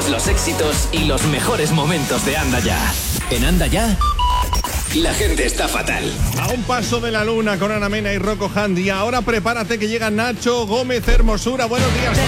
todos los éxitos y los mejores momentos de Anda Ya. En Anda Ya, la gente está fatal. A un paso de la luna con Ana Mena y Rocco Handy. Y ahora prepárate que llega Nacho Gómez Hermosura. Buenos días,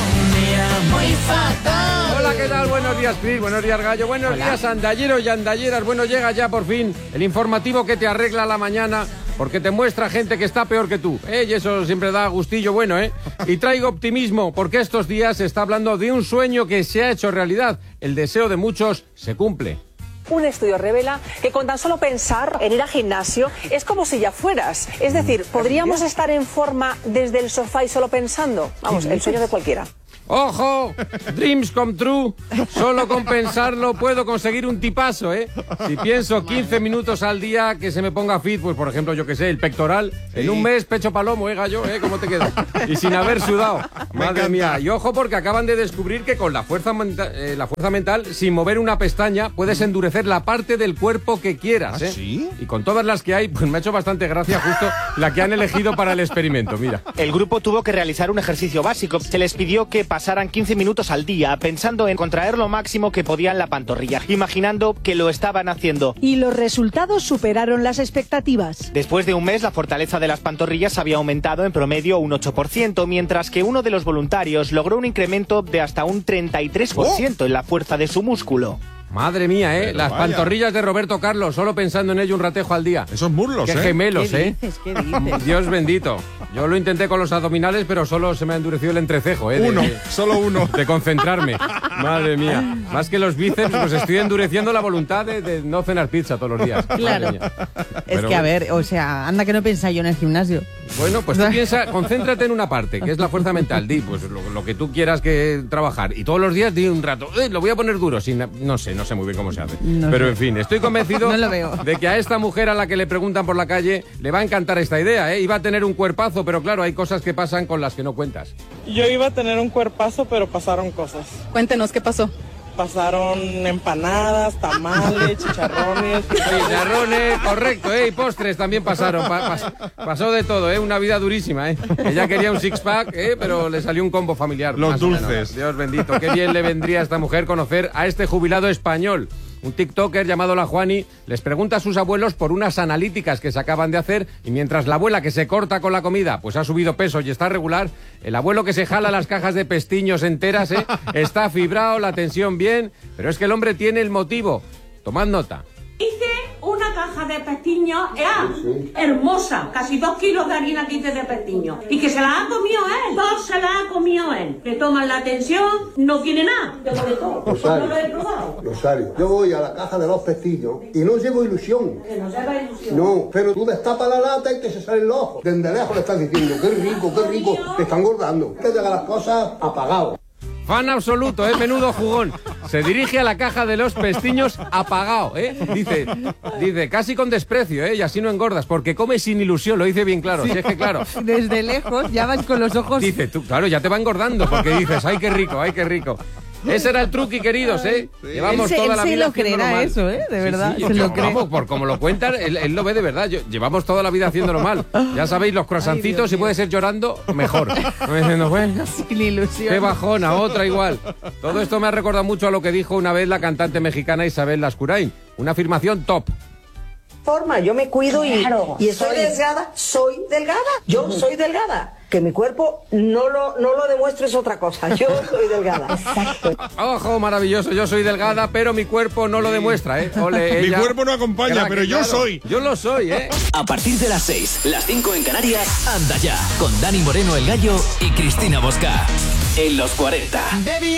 Hola, ¿qué tal? Buenos días, Cris. Buenos días, Gallo. Buenos días, andalleros y andalleras. Bueno, llega ya por fin el informativo que te arregla la mañana, porque te muestra gente que está peor que tú, ¿eh? Y eso siempre da gustillo bueno, ¿eh? Y traigo optimismo, porque estos días se está hablando de un sueño que se ha hecho realidad. El deseo de muchos se cumple. Un estudio revela que con tan solo pensar en ir al gimnasio es como si ya fueras. Es decir, ¿podríamos estar en forma desde el sofá y solo pensando? Vamos, el sueño de cualquiera. ¡Ojo! Dreams come true. Solo con pensarlo puedo conseguir un tipazo, ¿eh? Si pienso 15 minutos al día que se me ponga fit, pues por ejemplo, yo qué sé, el pectoral, en un mes pecho palomo, Gallo, ¿cómo te quedas? Y sin haber sudado. Madre mía. Y ojo, porque acaban de descubrir que con la fuerza mental, sin mover una pestaña, puedes endurecer la parte del cuerpo que quieras, ¿eh? ¿Sí? Y con todas las que hay, pues me ha hecho bastante gracia justo la que han elegido para el experimento, mira. El grupo tuvo que realizar un ejercicio básico. Se les pidió que pasaran 15 minutos al día pensando en contraer lo máximo que podían la pantorrilla, imaginando que lo estaban haciendo. Y los resultados superaron las expectativas. Después de un mes, la fortaleza de las pantorrillas había aumentado en promedio un 8%, mientras que uno de los voluntarios logró un incremento de hasta un 33% en la fuerza de su músculo. Madre mía, Pero las vaya. pantorrillas de Roberto Carlos, solo pensando en ello un ratejo al día. Esos muslos, Qué gemelos, ¿Qué dices? ¿Qué dices? Dios bendito. Yo lo intenté con los abdominales, pero solo se me ha endurecido el entrecejo, Solo uno. De concentrarme. Madre mía. Más que los bíceps, pues estoy endureciendo la voluntad de no cenar pizza todos los días. Claro. Madre mía. Es Pero que, a bueno. ver, o sea, anda que no pensáis yo en el gimnasio. Bueno, pues tú piensa, concéntrate en una parte, que es la fuerza mental. Di, pues lo que tú quieras que trabajar. Y todos los días di un rato, lo voy a poner duro. No sé muy bien cómo se hace. No Pero sé. en fin, estoy convencido No lo veo. de que a esta mujer a la que le preguntan por la calle le va a encantar esta idea, ¿eh? Iba a tener un cuerpazo, pero claro, hay cosas que pasan con las que no cuentas. Yo iba a tener un cuerpazo, pero pasaron cosas. Cuéntenos, ¿qué pasó? Pasaron empanadas, tamales, chicharrones. Chicharrones, correcto, y postres también pasaron. Pasó de todo, una vida durísima, Ella quería un six-pack, pero le salió un combo familiar. Los más o menos. dulces. Dios bendito, qué bien le vendría a esta mujer conocer a este jubilado español. Un tiktoker llamado La Juani les pregunta a sus abuelos por unas analíticas que se acaban de hacer, y mientras la abuela que se corta con la comida pues ha subido peso y está regular, el abuelo que se jala las cajas de pestiños enteras, está fibrado, la tensión bien, pero es que el hombre tiene el motivo. Tomad nota. Hice una caja de pestiños, hermosa, casi 2 kilos de harina que hice de pestiños. Y que se la ha comido él, 2 se la ha comido él. Le toman la tensión, no tiene nada, de todo. No lo he probado. Rosario, yo voy a la caja de los pestiños y no llevo ilusión. Que no lleva ilusión. No, pero tú destapas la lata y que se salen los ojos. Desde lejos le estás diciendo, qué rico, te están engordando. Que llega las cosas apagadas. Fan absoluto, menudo jugón. Se dirige a la caja de los pestiños apagado, Dice, casi con desprecio, y así no engordas, porque comes sin ilusión, lo dice bien claro. Sí. Si es que claro. Desde lejos ya vas con los ojos. Dice, tú, claro, ya te va engordando, porque dices, ay, qué rico. Ese era el truqui, queridos, Llevamos toda la vida lo creerá mal. eso, de verdad, se lo cree. Vamos, por como lo cuentan, él lo ve de verdad. Llevamos toda la vida haciéndolo mal. Ya sabéis, los croissancitos, si puede ser llorando, mejor. No diciendo, bueno, sin ilusión. qué bajona, otra igual. Todo esto me ha recordado mucho a lo que dijo una vez la cantante mexicana Isabel Lascurain. Una afirmación top. Yo me cuido y ¿Soy delgada? soy delgada. Yo soy delgada. Que mi cuerpo no lo demuestre es otra cosa. Yo soy delgada. Exacto. Ojo, maravilloso. Yo soy delgada, pero mi cuerpo no lo demuestra, Ole, Mi ella. cuerpo no acompaña, pero yo claro, soy. Yo lo soy, A partir de las 6, las 5 en Canarias, Anda Ya, con Dani Moreno el Gallo y Cristina Bosca. En los 40.